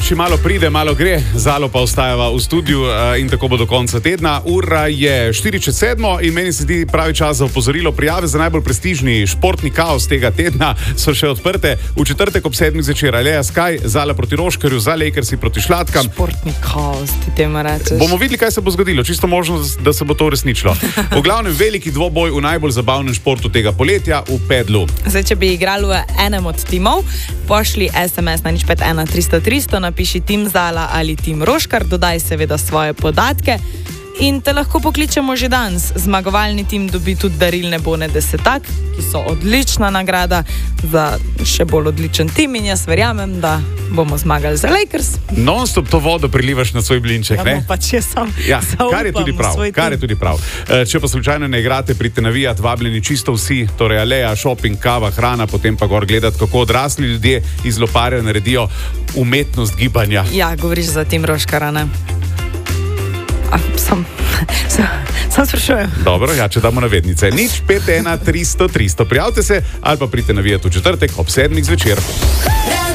Vrči malo pride, malo gre, Zalo pa ostajava v studiu in tako bo do konca tedna. Ura je 4:07 in meni se zdi pravi čas za opozorilo. Prijave za najbolj prestižni športni kaos tega tedna so še odprte. V četrtek ob 7 zvečer Alea Sky, Zala proti Roškarju, za Lakersi proti Šlatkam. Športni kaos, ti temu rečeš. Bomo videli, kaj se bo zgodilo. Čisto možno, da se bo to uresničilo. V glavnem veliki dvoboj v najbolj zabavnem športu tega poletja v pedlu. Zdaj, če bi igrali v enem od timov, pošli SMS na 051 300 300, napiši tim Zala ali tim Roškar, dodaj seveda svoje podatke in te lahko pokličemo že danes. Zmagovalni tim dobi tudi darilne bone desetak, ki so odlična nagrada za še bolj odličen tim in jaz verjamem, da bomo zmagali za Lakers. Non-stop to vodo prilivaš na svoj blinček, ne? Ja, pa če sam kar je tudi prav. Če pa slučajno ne igrate, pridite navijat, vabljeni čisto vsi, torej Alea, shopping, kava, hrana, potem pa gor gledati, kako odrasli ljudje iz loparja naredijo umetnost gibanja. Ja, govoriš za tim Roškara, ne? Sam sprašujem. Dobro, ja, če damo navednice. 051 300 300. Prijavite se ali pa pridite navijati v četrtek ob 7 zvečer.